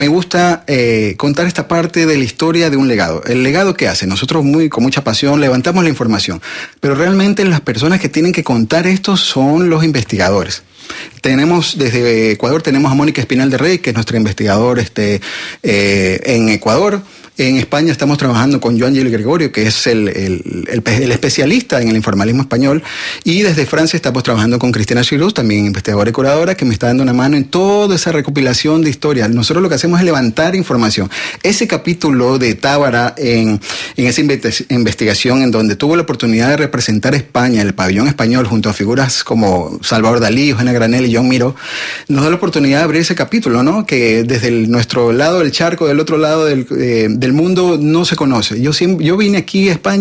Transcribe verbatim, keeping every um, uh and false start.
me gusta eh, contar esta parte de la historia de un legado. ¿El legado qué hace? Nosotros muy, con mucha pasión levantamos la información, pero realmente las personas que tienen que contar esto son los investigadores. Tenemos desde Ecuador, tenemos a Mónica Espinal de Rey, que es nuestra investigadora este, eh, en Ecuador. En España estamos trabajando con Joan Gil Gregorio, que es el, el, el, el especialista en el informalismo español. Y desde Francia estamos trabajando con Cristina Chirus, también investigadora y curadora, que me está dando una mano en toda esa recopilación de historia. Nosotros lo que hacemos es levantar información. Ese capítulo de Tábara en, en esa investigación, en donde tuvo la oportunidad de representar a España, el pabellón español, junto a figuras como Salvador Dalí, Eugenia Granel y John Miró, nos da la oportunidad de abrir ese capítulo, ¿no? Que desde el, nuestro lado del charco, del otro lado del, eh, del mundo, no se conoce. Yo, siempre, yo vine aquí a España